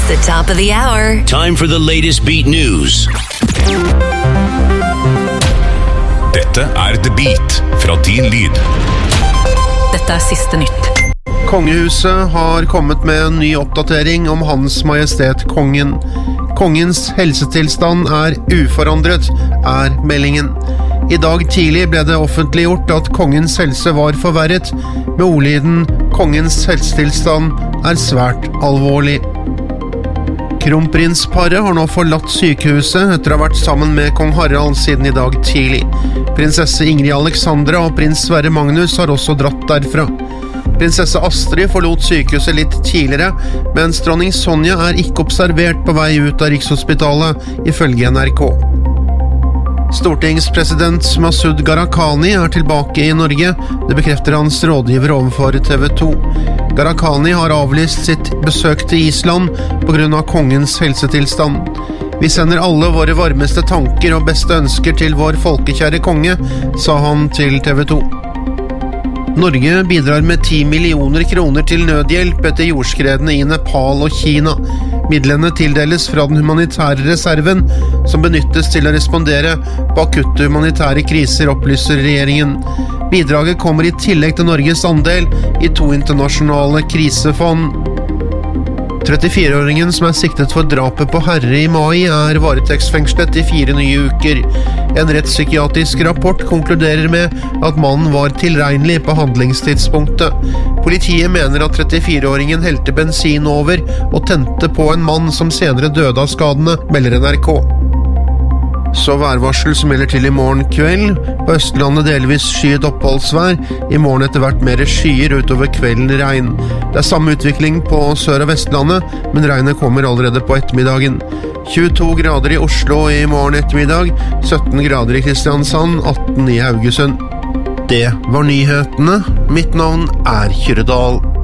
the top of the hour. Time for the latest beat news. Dette The Beat fra Din Lyd. Dette siste nytt. Kongehuset har kommet med en ny oppdatering om Hans Majestet Kongen. Kongens helsetilstand uforandret, meldingen. I dag tidlig ble det offentliggjort at kongens helse var forverret, med ordlyden «Kongens helsetilstand svært alvorlig». Kronprinsparet har nå forlatt sykehuset etter å ha vært sammen med kong Harald siden i dag tidlig. Prinsesse Ingrid Alexandra og prins Sverre Magnus har også dratt derfra. Prinsesse Astrid forlot sykehuset litt tidligere, mens dronning Sonja ikke observert på vei ut av Rikshospitalet, ifølge NRK. Stortingspresident Masud Gharahkhani tilbake i Norge, det bekrefter hans rådgiver overfor TV 2. Gharahkhani har avlyst sitt besøk til Island på grunn av kongens helsetilstand. Vi sender alle våre varmeste tanker og beste ønsker til vår folkekjære konge, sa han til TV 2. Norge bidrar med 10 millioner kroner til nødhjelp etter jordskredene i Nepal og Kina. Midlene tildeles fra den humanitære reserven, som benyttes til å respondere på akutte humanitære kriser, opplyser regjeringen. Bidraget kommer i tillegg til Norges andel i 2 internasjonale krisefond. 34-åringen som siktet for drapet på herre i mai varetektsfengslet i 4 nye uker. En rettspsykiatrisk rapport konkluderer med at mannen var tilregnelig på handlingstidspunktet. Politiet mener at 34-åringen helte bensin over og tente på en mann som senere døde av skadene, melder NRK. Så værvarsel som gjelder til i morgen kveld. På Østlandet delvis skyet oppholdsvær. I morgen etter hvert mer skyer, utover kvelden regn. Det samme utvikling på Sør- og Vestlandet, men regnet kommer allerede på ettermiddagen. 22 grader i Oslo i morgen ettermiddag, 17 grader i Kristiansand, 18 i Haugesund. Det var nyhetene. Mitt navn Kyrre Dahl.